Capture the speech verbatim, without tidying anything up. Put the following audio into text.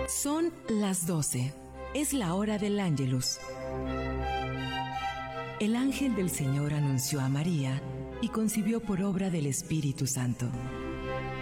Son las doce. Es la hora del Ángelus. El ángel del Señor anunció a María y concibió por obra del Espíritu Santo.